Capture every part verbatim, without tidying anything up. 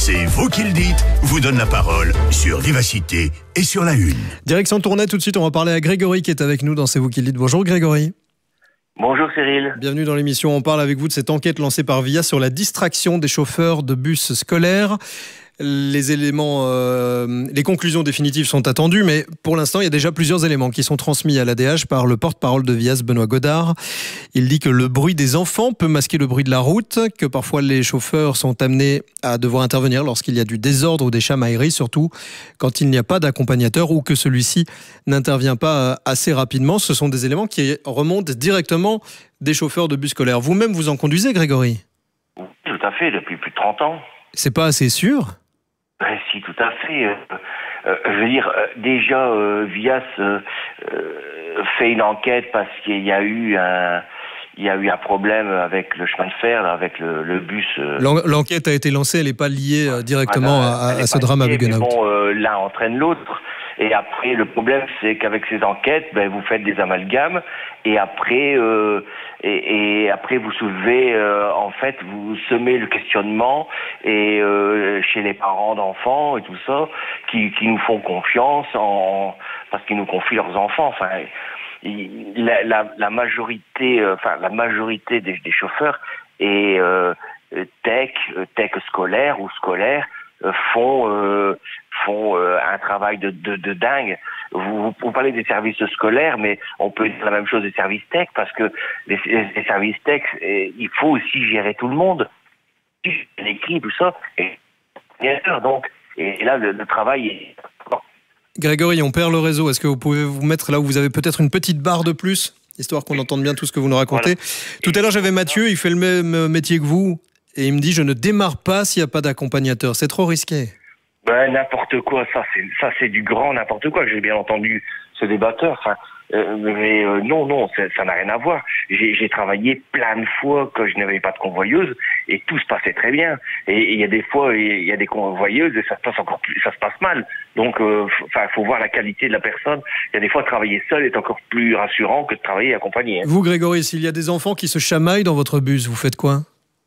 C'est vous qui le dites, vous donne la parole sur Vivacité et sur La Une. Direction Tournai, tout de suite, on va parler à Grégory qui est avec nous dans C'est vous qui le dites. Bonjour Grégory. Bonjour Cyril. Bienvenue dans l'émission. On parle avec vous de cette enquête lancée par V I A sur la distraction des chauffeurs de bus scolaires. Les éléments, euh, les conclusions définitives sont attendues, mais pour l'instant, il y a déjà plusieurs éléments qui sont transmis à l'A D H par le porte-parole de V I A S, Benoît Godard. Il dit que le bruit des enfants peut masquer le bruit de la route, que parfois les chauffeurs sont amenés à devoir intervenir lorsqu'il y a du désordre ou des chamailleries, surtout quand il n'y a pas d'accompagnateur ou que celui-ci n'intervient pas assez rapidement. Ce sont des éléments qui remontent directement des chauffeurs de bus scolaires. Vous-même, vous en conduisez, Grégory ? Tout à fait, depuis plus de trente ans. C'est pas assez sûr ? Ben, si, tout à fait. Euh, euh, je veux dire, euh, déjà, euh, V I A S euh, euh, fait une enquête parce qu'il y a eu un, il y a eu un problème avec le chemin de fer, là, avec le, le bus. Euh... L'enquête a été lancée, elle n'est pas liée euh, directement voilà, à, à ce drame à Buggenhout. Bon, euh, l'un entraîne l'autre. Et après, le problème, c'est qu'avec ces enquêtes, ben, vous faites des amalgames, et après, euh, et, et après, vous soulevez, euh, en fait, vous semez le questionnement, et euh, chez les parents d'enfants et tout ça, qui, qui nous font confiance, en, parce qu'ils nous confient leurs enfants. Enfin, la, la, la majorité, euh, enfin, la majorité des, des chauffeurs est euh, tech, tech scolaire ou scolaire. font euh, font euh, un travail de, de, de dingue. Vous, vous parlez des services scolaires, mais on peut dire la même chose des services tech, parce que les, les services tech, il faut aussi gérer tout le monde, l'équipe, tout ça. Et, donc, et là, le, le travail est... Grégory, on perd le réseau. Est-ce que vous pouvez vous mettre là où vous avez peut-être une petite barre de plus, histoire qu'on entende bien tout ce que vous nous racontez. Voilà. Tout à l'heure, j'avais Mathieu, il fait le même métier que vous. Et il me dit, je ne démarre pas s'il n'y a pas d'accompagnateur. C'est trop risqué. Ben, n'importe quoi, ça c'est ça c'est du grand n'importe quoi. J'ai bien entendu ce débatteur. Enfin, euh, mais euh, non, non, ça n'a rien à voir. J'ai, j'ai travaillé plein de fois quand je n'avais pas de convoyeuse et tout se passait très bien. Et il y a des fois, il y a des convoyeuses et ça se passe encore plus, ça se passe mal. Donc, enfin, euh, faut voir la qualité de la personne. Il y a des fois, travailler seul est encore plus rassurant que de travailler accompagné. Hein. Vous, Grégory, s'il y a des enfants qui se chamaillent dans votre bus, vous faites quoi ?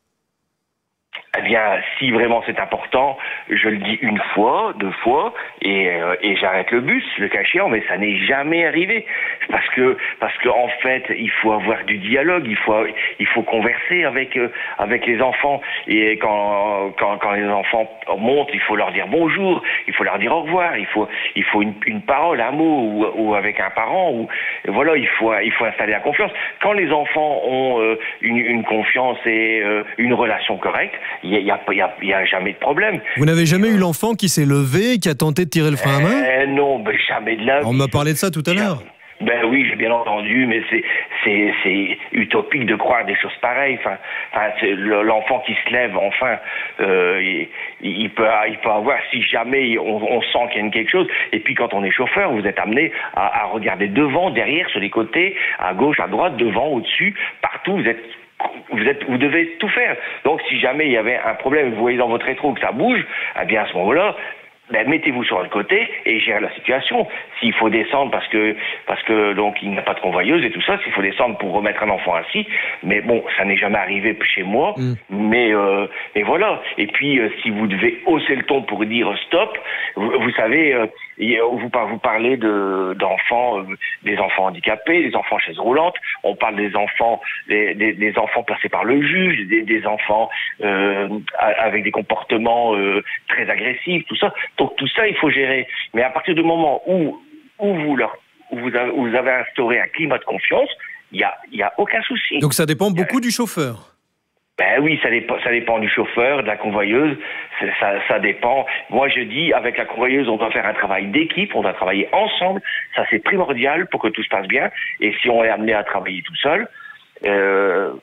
Eh bien, si vraiment c'est important, je le dis une fois, deux fois, et, euh, et j'arrête le bus, le cas échéant, mais ça n'est jamais arrivé. Parce que, parce que en fait, il faut avoir du dialogue, il faut, il faut converser avec, euh, avec les enfants. Et quand, quand, quand les enfants montent, il faut leur dire bonjour, il faut leur dire au revoir, il faut, il faut une, une parole, un mot, ou, ou avec un parent, ou voilà, il faut, il faut installer la confiance. Quand les enfants ont euh, une, une confiance et euh, une relation correcte, il n'y a, y a, y a jamais de problème. Vous n'avez jamais eu l'enfant qui s'est levé, qui a tenté de tirer le frein à main ? euh, Non, mais jamais de la vie. On m'a parlé de ça tout à l'heure. Ben oui, j'ai bien entendu, mais c'est c'est c'est utopique de croire des choses pareilles. Enfin, enfin c'est l'enfant qui se lève, enfin, euh, il, il peut il peut avoir, si jamais on, on sent qu'il y a quelque chose. Et puis quand on est chauffeur, vous êtes amené à, à regarder devant, derrière, sur les côtés, à gauche, à droite, devant, au-dessus, partout. Vous êtes Vous, êtes, vous devez tout faire. Donc, si jamais il y avait un problème, vous voyez dans votre rétro que ça bouge, eh bien, à ce moment-là, ben, mettez-vous sur le côté et gérez la situation. S'il faut descendre parce que, parce que, donc, il n'y a pas de convoyeuse et tout ça, s'il faut descendre pour remettre un enfant assis, mais bon, ça n'est jamais arrivé chez moi, mm. mais, euh, mais voilà. Et puis, euh, si vous devez hausser le ton pour dire stop, vous, vous savez, euh, vous, vous parlez de, d'enfants, euh, des enfants handicapés, des enfants chaises roulantes, on parle des enfants, des, des, des enfants placés par le juge, des, des enfants euh, avec des comportements euh, très agressifs, tout ça. Donc tout ça, il faut gérer. Mais à partir du moment où, où, vous, leur, où vous, avez, vous avez instauré un climat de confiance, il n'y a, y a aucun souci. Donc ça dépend beaucoup a... du chauffeur. Ben oui, ça dépend, ça dépend du chauffeur, de la convoyeuse, ça, ça dépend. Moi, je dis, avec la convoyeuse, on doit faire un travail d'équipe, on doit travailler ensemble. Ça, c'est primordial pour que tout se passe bien. Et si on est amené à travailler tout seul, euh,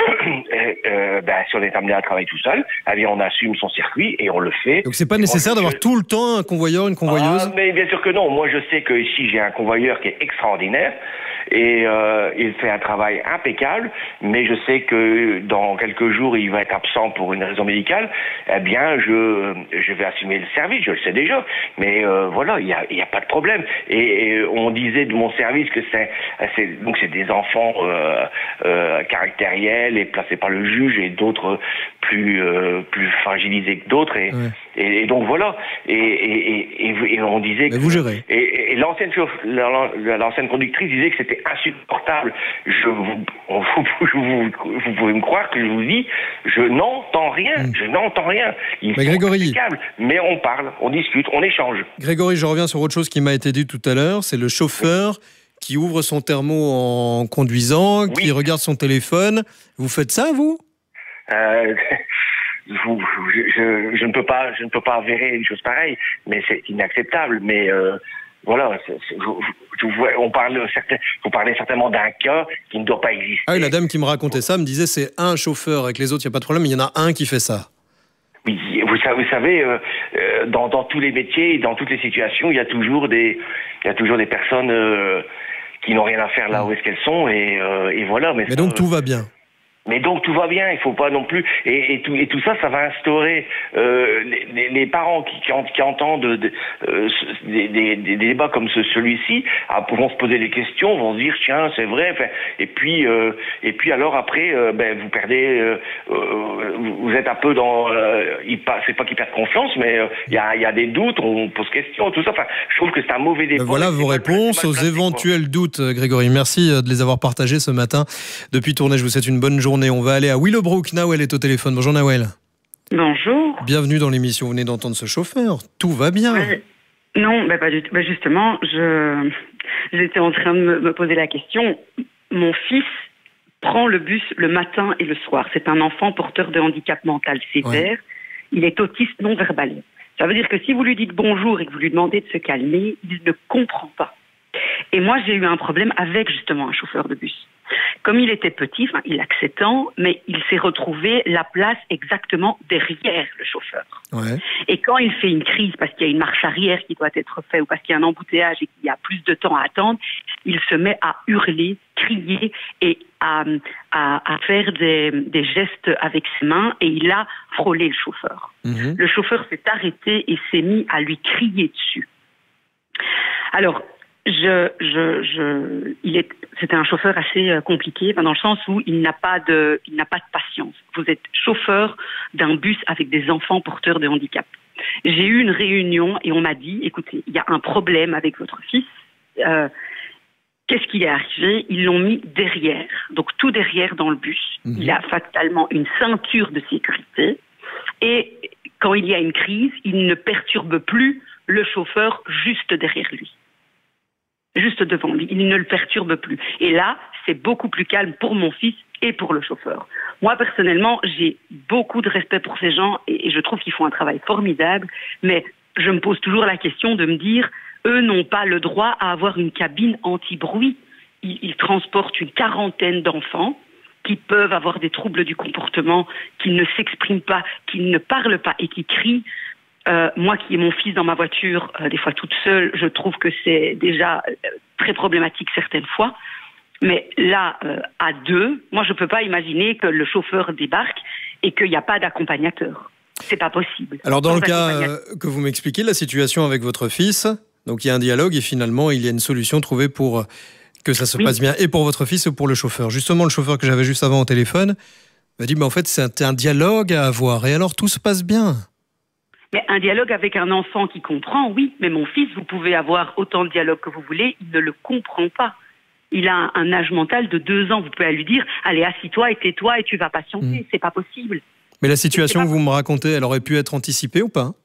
euh, euh, ben, si on est amené à travailler tout seul, eh bien, on assume son circuit et on le fait. Donc, c'est pas nécessaire d'avoir je... tout le temps un convoyeur, une convoyeuse? Ah, mais bien sûr que non. Moi, je sais que ici, j'ai un convoyeur qui est extraordinaire. Et euh, il fait un travail impeccable, mais je sais que dans quelques jours, il va être absent pour une raison médicale. Eh bien, je je vais assumer le service, je le sais déjà. Mais euh, voilà, il y a il y a pas de problème. Et, et on disait de mon service que c'est c'est donc c'est des enfants euh, euh, caractériels et placés par le juge et d'autres plus euh, plus fragilisés que d'autres et, ouais. et, et donc voilà et, et, et, et on disait que, mais vous gérez. et, et l'ancienne l'ancienne conductrice disait que c'était insupportable. Je vous, vous, vous, vous pouvez me croire que je vous dis je n'entends rien, mmh. je n'entends rien. Ils mais Grégory, mais on parle, on discute, on échange. Grégory, je reviens sur autre chose qui m'a été dit tout à l'heure, c'est le chauffeur oui. qui ouvre son thermo en conduisant, oui. qui regarde son téléphone. Vous faites ça, vous? Euh, je, je, je ne peux pas, je ne peux pas avérer une chose pareille, mais c'est inacceptable. Mais euh, voilà, c'est, c'est, je, je, on parle, vous parlez certainement d'un cas qui ne doit pas exister. Ah oui, la dame qui me racontait ça me disait c'est un chauffeur avec les autres, il n'y a pas de problème, mais il y en a un qui fait ça. Oui, vous savez, vous savez euh, euh, dans, dans tous les métiers, dans toutes les situations, il y a toujours des, il y a toujours des personnes euh, qui n'ont rien à faire là où est-ce qu'elles sont, et, euh, et voilà. Mais, mais ça, donc tout va bien. Mais donc tout va bien, il faut pas non plus et, et tout et tout ça, ça va instaurer euh, les, les, les parents qui, qui, qui entendent de, euh, des, des, des débats comme ce, celui-ci, ah, vont se poser des questions, vont se dire tiens c'est vrai, enfin, et puis euh, et puis alors après euh, ben vous perdez, euh, vous êtes un peu dans, euh, il c'est pas qu'ils perdent confiance, mais il euh, y a il y a des doutes, on pose question, tout ça. Enfin, je trouve que c'est un mauvais débat. Voilà vos réponses aux éventuels doutes, Grégory. Merci de les avoir partagés ce matin depuis Tournai. Je vous souhaite une bonne journée. On va aller à Willowbrook. Nawel est au téléphone. Bonjour Nawel. Bonjour. Bienvenue dans l'émission. Vous venez d'entendre ce chauffeur. Tout va bien. Ouais. Non, bah pas du tout. Bah justement, je j'étais en train de me, me poser la question. Mon fils prend le bus le matin et le soir. C'est un enfant porteur de handicap mental sévère. Ouais. Il est autiste non verbal. Ça veut dire que si vous lui dites bonjour et que vous lui demandez de se calmer, il ne comprend pas. Et moi, j'ai eu un problème avec justement un chauffeur de bus. Comme il était petit, enfin, il a que sept ans, mais il s'est retrouvé la place exactement derrière le chauffeur. Ouais. Et quand il fait une crise, parce qu'il y a une marche arrière qui doit être faite, ou parce qu'il y a un embouteillage et qu'il y a plus de temps à attendre, il se met à hurler, crier et à, à, à faire des, des gestes avec ses mains, et il a frôlé le chauffeur. Mmh. Le chauffeur s'est arrêté et s'est mis à lui crier dessus. Alors, Je, je, je, il est, c'était un chauffeur assez compliqué, dans le sens où il n'a pas de, il n'a pas de patience. Vous êtes chauffeur d'un bus avec des enfants porteurs de handicap. J'ai eu une réunion et on m'a dit, écoutez, il y a un problème avec votre fils. Euh, qu'est-ce qui est arrivé? Ils l'ont mis derrière, donc tout derrière dans le bus. Mmh. Il a fatalement une ceinture de sécurité et quand il y a une crise, il ne perturbe plus le chauffeur juste derrière lui. Juste devant lui, il ne le perturbe plus. Et là, c'est beaucoup plus calme pour mon fils et pour le chauffeur. Moi, personnellement, j'ai beaucoup de respect pour ces gens et je trouve qu'ils font un travail formidable, mais je me pose toujours la question de me dire, eux n'ont pas le droit à avoir une cabine anti-bruit. Ils, ils transportent une quarantaine d'enfants qui peuvent avoir des troubles du comportement, qui ne s'expriment pas, qui ne parlent pas et qui crient. Euh, moi qui ai mon fils dans ma voiture, euh, des fois toute seule, je trouve que c'est déjà euh, très problématique certaines fois. Mais là, euh, à deux, moi je ne peux pas imaginer que le chauffeur débarque et qu'il n'y a pas d'accompagnateur. C'est pas possible. Alors dans Sans le cas euh, que vous m'expliquez, la situation avec votre fils, donc il y a un dialogue et finalement il y a une solution trouvée pour que ça se oui. passe bien et pour votre fils et pour le chauffeur. Justement, le chauffeur que j'avais juste avant au téléphone m'a dit, mais en fait c'est un, un dialogue à avoir et alors tout se passe bien. Mais un dialogue avec un enfant qui comprend, oui. Mais mon fils, vous pouvez avoir autant de dialogue que vous voulez, il ne le comprend pas. Il a un âge mental de deux ans. Vous pouvez lui dire, allez, assis-toi et tais-toi et tu vas patienter. Mmh. C'est pas possible. Mais la situation que vous me racontez, elle aurait pu être anticipée ou pas?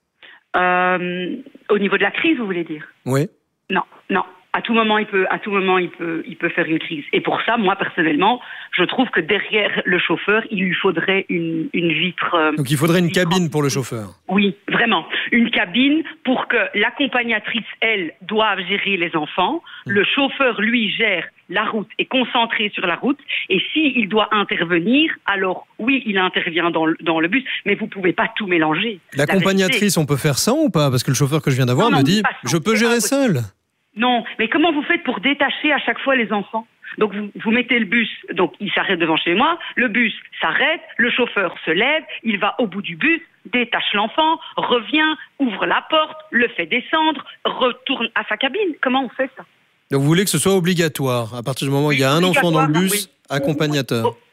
euh, Au niveau de la crise, vous voulez dire? Oui. Non, non. À tout moment, il peut, à tout moment, il peut, il peut faire une crise. Et pour ça, moi, personnellement, je trouve que derrière le chauffeur, il lui faudrait une, une vitre. Euh, Donc, il faudrait une, une cabine vitre. pour le chauffeur. Oui, vraiment. Une cabine pour que l'accompagnatrice, elle, doive gérer les enfants. Mmh. Le chauffeur, lui, gère la route, est concentré sur la route. Et s'il doit intervenir, alors, oui, il intervient dans le, dans le bus. Mais vous pouvez pas tout mélanger. L'accompagnatrice, on peut faire ça ou pas? Parce que le chauffeur que je viens d'avoir me dit, je peux gérer seul. Non, mais comment vous faites pour détacher à chaque fois les enfants? Donc vous, vous mettez le bus, donc il s'arrête devant chez moi, le bus s'arrête, le chauffeur se lève, il va au bout du bus, détache l'enfant, revient, ouvre la porte, le fait descendre, retourne à sa cabine. Comment on fait ça? Donc vous voulez que ce soit obligatoire, à partir du moment où il y a un enfant dans le bus, oui. accompagnateur?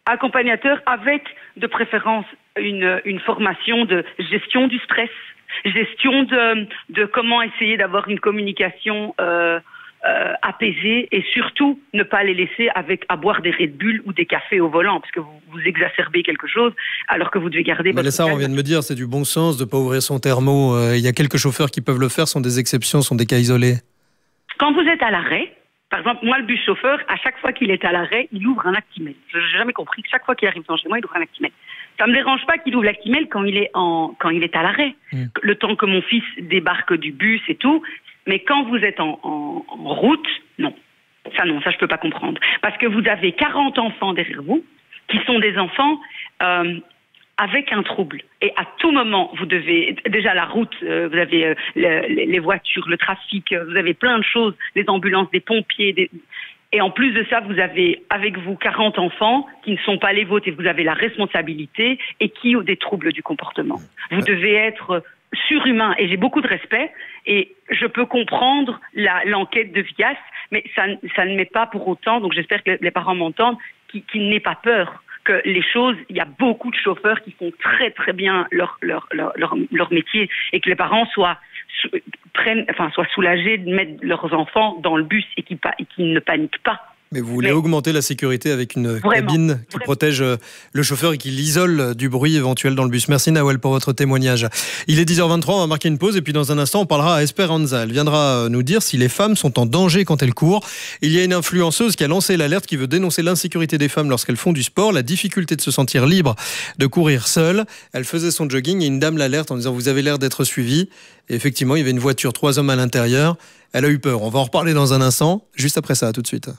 accompagnateur avec de préférence une, une formation de gestion du stress, gestion de, de comment essayer d'avoir une communication euh, euh, apaisée et surtout ne pas les laisser avec à boire des Red Bull ou des cafés au volant parce que vous, vous exacerbez quelque chose alors que vous devez garder Mais votre ça, on vient de me dire, c'est du bon sens de ne pas ouvrir son thermo. Il euh, y a quelques chauffeurs qui peuvent le faire, sont des exceptions, sont des cas isolés. Quand vous êtes à l'arrêt, par exemple, moi, le bus chauffeur, à chaque fois qu'il est à l'arrêt, il ouvre un Actimel. Je n'ai jamais compris que chaque fois qu'il arrive dans chez moi, il ouvre un Actimel. Ça me dérange pas qu'il ouvre l'Actimel quand il est en, quand il est à l'arrêt. Mmh. Le temps que mon fils débarque du bus et tout. Mais quand vous êtes en, en, en route, non. Ça, non, ça, je peux pas comprendre. Parce que vous avez quarante enfants derrière vous, qui sont des enfants, euh, avec un trouble. Et à tout moment, vous devez... Déjà, la route, euh, vous avez euh, le, les voitures, le trafic, euh, vous avez plein de choses, les ambulances, des pompiers... Des... Et en plus de ça, vous avez avec vous quarante enfants qui ne sont pas les vôtres et vous avez la responsabilité et qui ont des troubles du comportement. Vous devez être surhumain et j'ai beaucoup de respect et je peux comprendre la, l'enquête de Vias, mais ça, ça ne met pas pour autant, donc j'espère que les parents m'entendent, qu'ils, qu'ils n'aient pas peur. Que les choses, il y a beaucoup de chauffeurs qui font très très bien leur leur leur leur, leur métier et que les parents soient prennent enfin soient soulagés de mettre leurs enfants dans le bus et qu'ils et qu'ils ne paniquent pas. Mais vous voulez Mais augmenter la sécurité avec une vraiment, cabine qui vraiment. protège le chauffeur et qui l'isole du bruit éventuel dans le bus. Merci Nawel pour votre témoignage. Il est dix heures vingt-trois, on va marquer une pause et puis dans un instant on parlera à Esperanza. Elle viendra nous dire si les femmes sont en danger quand elles courent. Il y a une influenceuse qui a lancé l'alerte qui veut dénoncer l'insécurité des femmes lorsqu'elles font du sport, la difficulté de se sentir libre de courir seule. Elle faisait son jogging et une dame l'alerte en disant vous avez l'air d'être suivie. Et effectivement, il y avait une voiture, trois hommes à l'intérieur. Elle a eu peur. On va en reparler dans un instant. Juste après ça, tout de suite.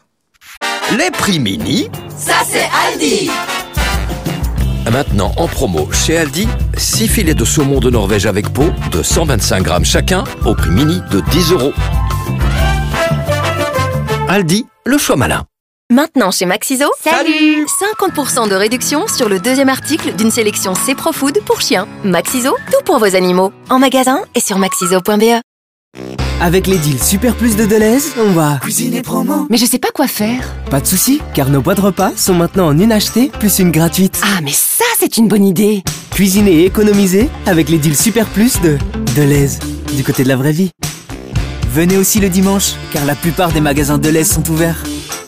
Les prix mini, ça c'est Aldi. Maintenant en promo chez Aldi, six filets de saumon de Norvège avec peau de cent vingt-cinq grammes chacun au prix mini de dix euros. Aldi, le choix malin. Maintenant chez Maxiso, salut, cinquante pour cent de réduction sur le deuxième article d'une sélection C Pro Food pour chiens. Maxiso, tout pour vos animaux. En magasin et sur maxiso point b e. Avec les deals Super Plus de Deleuze, on va cuisiner promo. Mais je sais pas quoi faire. Pas de soucis, car nos boîtes repas sont maintenant en une achetée plus une gratuite. Ah, mais ça, c'est une bonne idée. Cuisiner et économiser avec les deals Super Plus de Deleuze, du côté de la vraie vie. Venez aussi le dimanche, car la plupart des magasins Deleuze sont ouverts.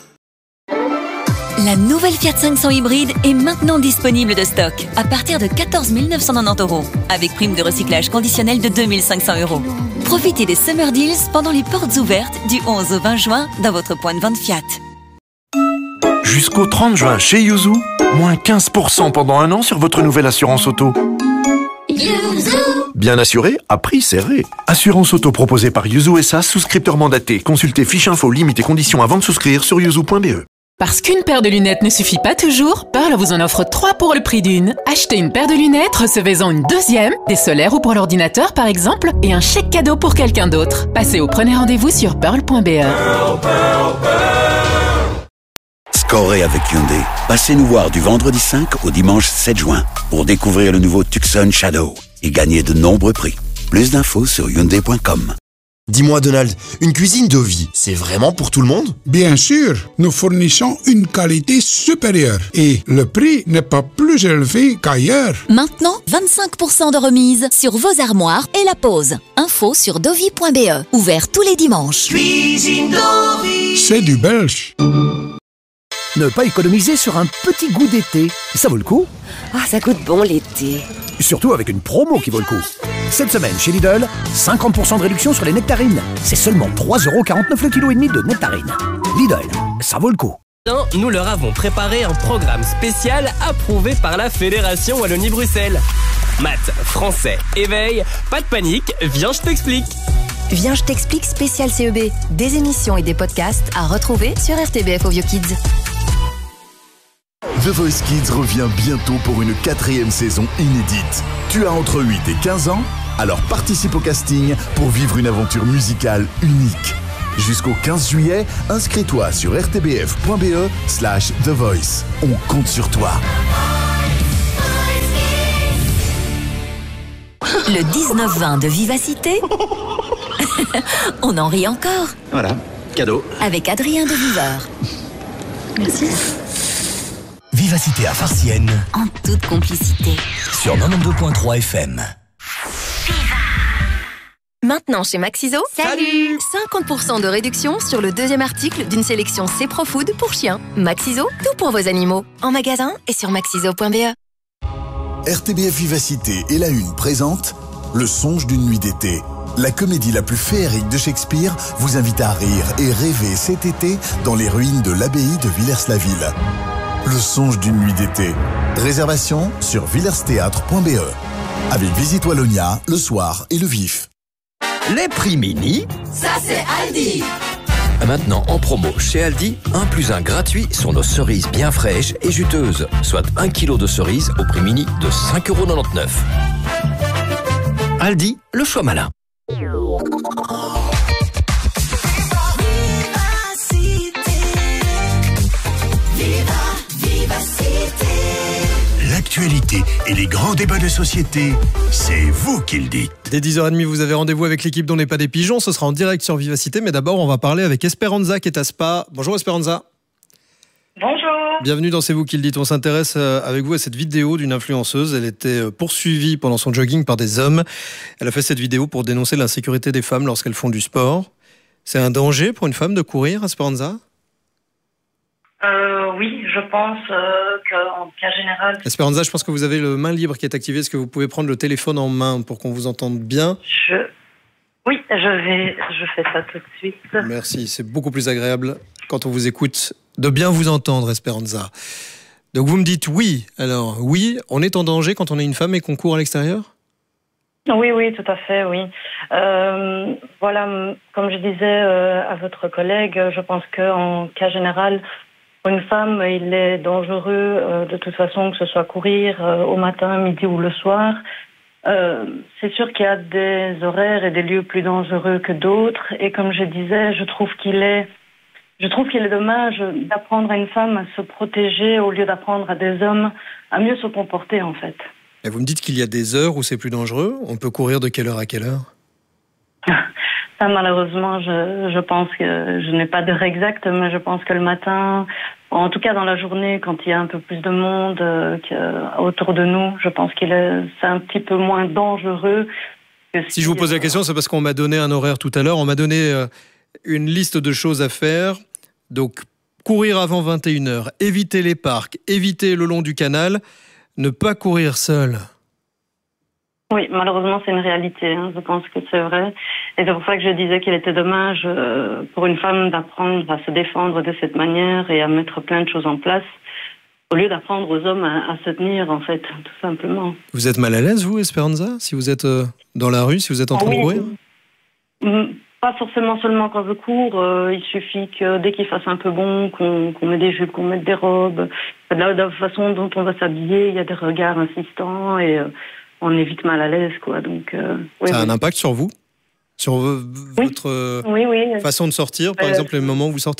La nouvelle Fiat cinq cents hybride est maintenant disponible de stock à partir de quatorze mille neuf cent quatre-vingt-dix euros avec prime de recyclage conditionnelle de deux mille cinq cents euros. Profitez des Summer Deals pendant les portes ouvertes du onze au vingt juin dans votre point de vente Fiat. Jusqu'au trente juin chez Yuzu, moins quinze pour cent pendant un an sur votre nouvelle assurance auto. Yuzu. Bien assuré, à prix serré. Assurance auto proposée par Yuzu S A, souscripteur mandaté. Consultez fiche info, limites et conditions avant de souscrire sur yuzu point b e. Parce qu'une paire de lunettes ne suffit pas toujours, Pearl vous en offre trois pour le prix d'une. Achetez une paire de lunettes, recevez-en une deuxième, des solaires ou pour l'ordinateur par exemple, et un chèque cadeau pour quelqu'un d'autre. Passez au premier rendez-vous sur pearl point b e. Pearl, Pearl, Pearl. Scorez avec Hyundai. Passez nous voir du vendredi cinq au dimanche sept juin pour découvrir le nouveau Tucson Shadow et gagner de nombreux prix. Plus d'infos sur hyundai point com. Dis-moi Donald, une cuisine Dovi, c'est vraiment pour tout le monde? Bien sûr, nous fournissons une qualité supérieure et le prix n'est pas plus élevé qu'ailleurs. Maintenant, vingt-cinq pour cent de remise sur vos armoires et la pose. Info sur dovi point b e. Ouvert tous les dimanches. Cuisine Dovi. C'est du belge. Ne pas économiser sur un petit goût d'été, ça vaut le coup. Ah, ça goûte bon l'été. Surtout avec une promo qui vaut le coup. Cette semaine, chez Lidl, cinquante pour cent de réduction sur les nectarines. C'est seulement trois euros quarante-neuf le kilo et demi de nectarines. Lidl, ça vaut le coup. Nous leur avons préparé un programme spécial approuvé par la Fédération Wallonie-Bruxelles. Maths, français, éveil, pas de panique, viens je t'explique. Viens, je t'explique spécial C E B. Des émissions et des podcasts à retrouver sur R T B F Audio Kids. The Voice Kids revient bientôt pour une quatrième saison inédite. Tu as entre huit et quinze ans? Alors participe au casting pour vivre une aventure musicale unique. Jusqu'au quinze juillet, inscris-toi sur rtbf point b e slash The Voice. On compte sur toi. Le dix-neuf vingt de Vivacité. On en rit encore. Voilà, cadeau. Avec Adrien de Viveur. Merci. Vivacité à Farciennes. En toute complicité. Sur quatre-vingt-douze virgule trois F M. Maintenant chez Maxiso, Salut cinquante pour cent de réduction sur le deuxième article d'une sélection C Pro Food pour chiens. Maxiso, tout pour vos animaux. En magasin et sur maxiso point b e. R T B F Vivacité et La Une présente Le songe d'une nuit d'été. La comédie la plus féerique de Shakespeare vous invite à rire et rêver cet été dans les ruines de l'abbaye de Villers-la-Ville. Le songe d'une nuit d'été. Réservation sur villersthéâtre point b e. Avec Visite Wallonia, le soir et le vif. Les prix mini. Ça c'est Aldi. Maintenant en promo chez Aldi, un plus un gratuit sur nos cerises bien fraîches et juteuses, soit un kilo de cerises au prix mini de cinq euros quatre-vingt-dix-neuf. Aldi, le choix malin. L'actualité et les grands débats de société, c'est vous qui le dites. Dès dix heures trente, vous avez rendez-vous avec l'équipe dont n'est pas des pigeons. Ce sera en direct sur Vivacité, mais d'abord, on va parler avec Esperanza qui est à Spa. Bonjour Esperanza. Bonjour. Bienvenue dans C'est vous qui le dites. On s'intéresse avec vous à cette vidéo d'une influenceuse. Elle était poursuivie pendant son jogging par des hommes. Elle a fait cette vidéo pour dénoncer l'insécurité des femmes lorsqu'elles font du sport. C'est un danger pour une femme de courir, Esperanza ? Euh, oui, je pense euh, qu'en cas général... Esperanza, je pense que vous avez le main libre qui est activé. Est-ce que vous pouvez prendre le téléphone en main pour qu'on vous entende bien ? Je... Oui, je vais, je fais ça tout de suite. Merci, c'est beaucoup plus agréable quand on vous écoute de bien vous entendre, Esperanza. Donc vous me dites oui. Alors oui, on est en danger quand on est une femme et qu'on court à l'extérieur ? Oui, oui, tout à fait, oui. Euh, voilà, comme je disais euh, à votre collègue, je pense qu'en cas général... Pour une femme, il est dangereux euh, de toute façon que ce soit courir euh, au matin, midi ou le soir. Euh, c'est sûr qu'il y a des horaires et des lieux plus dangereux que d'autres. Et comme je disais, je trouve qu'il est, je trouve qu'il est dommage d'apprendre à une femme à se protéger au lieu d'apprendre à des hommes à mieux se comporter en fait. Et vous me dites qu'il y a des heures où c'est plus dangereux. On peut courir de quelle heure à quelle heure ? Ça, malheureusement, je, je pense que je n'ai pas d'heure exacte, mais je pense que le matin, en tout cas dans la journée, quand il y a un peu plus de monde euh, que, autour de nous, je pense qu'il est, c'est un petit peu moins dangereux. Que si, si je vous pose la question, c'est parce qu'on m'a donné un horaire tout à l'heure. On m'a donné euh, une liste de choses à faire. Donc, courir avant vingt et une heures, éviter les parcs, éviter le long du canal, ne pas courir seul. Oui, malheureusement, c'est une réalité. Hein. Je pense que c'est vrai. Et c'est pour ça que je disais qu'il était dommage euh, pour une femme d'apprendre à se défendre de cette manière et à mettre plein de choses en place, au lieu d'apprendre aux hommes à, à se tenir, en fait, tout simplement. Vous êtes mal à l'aise, vous, Esperanza, si vous êtes euh, dans la rue, si vous êtes en train oui. de courir ? Pas forcément seulement quand je cours. Euh, il suffit que dès qu'il fasse un peu bon, qu'on, qu'on mette des jupes, qu'on mette des robes. De la, de la façon dont on va s'habiller, il y a des regards insistants et... Euh, on est vite mal à l'aise, quoi. Donc, euh, oui, ça a oui. un impact sur vous ? Sur v- oui. votre euh, oui, oui. façon de sortir, par euh, exemple, les moments où vous sortez ?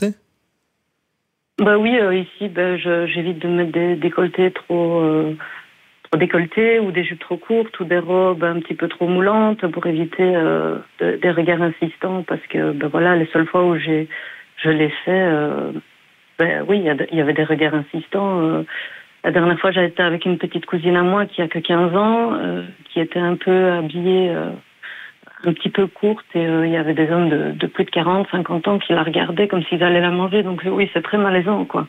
Bah oui, euh, ici, bah, je, j'évite de mettre des décolletés trop, euh, trop décolletés ou des jupes trop courtes ou des robes un petit peu trop moulantes pour éviter euh, de, des regards insistants parce que, bah, voilà, les seules fois où j'ai, je l'ai fait, euh, bah, oui, il y, y avait des regards insistants. Euh, La dernière fois, j'ai été avec une petite cousine à moi qui a que quinze ans, euh, qui était un peu habillée, euh, un petit peu courte, et euh, il y avait des hommes de, de plus de quarante, cinquante ans qui la regardaient comme s'ils allaient la manger. Donc oui, c'est très malaisant, quoi.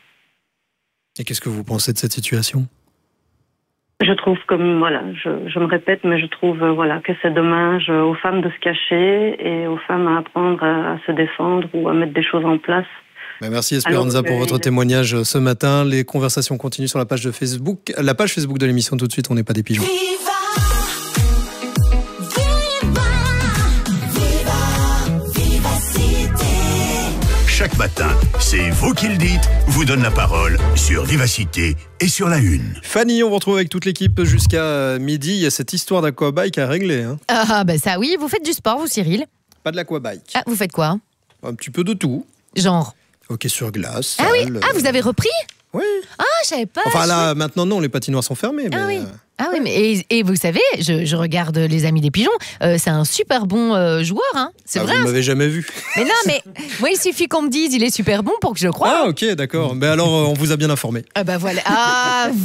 Et qu'est-ce que vous pensez de cette situation ? Je trouve, comme, voilà, je, je me répète, mais je trouve euh, voilà, que c'est dommage euh, aux femmes de se cacher et aux femmes à apprendre à, à se défendre ou à mettre des choses en place. Ben merci Esperanza pour votre témoignage ce matin. Les conversations continuent sur la page de Facebook, la page Facebook de l'émission. Tout de suite, on n'est pas des pigeons. Viva, viva, viva, Vivacité. Chaque matin, c'est vous qui le dites, vous donne la parole sur Vivacité et sur La Une. Fanny, on vous retrouve avec toute l'équipe jusqu'à midi. Il y a cette histoire d'aquabike à régler. Hein. Ah ben ça oui, vous faites du sport vous Cyril ? Pas de l'aquabike. Ah, vous faites quoi ? Un petit peu de tout. Genre ? Hockey sur glace. Ah salle, oui, ah vous avez repris ? Oui. Ah je savais pas. Enfin là, chouette. maintenant non, les patinoires sont fermées. Mais Ah oui. Ah oui, mais et, et vous savez, je, je regarde Les Amis des Pigeons, euh, c'est un super bon euh, joueur, hein. C'est Ah, vrai. vous ne hein. m'avez jamais vu. Mais non, mais moi, il suffit qu'on me dise il est super bon pour que je croie. Ah ok, d'accord. Mais alors, euh, on vous a bien informé. Ah bah voilà. Ah,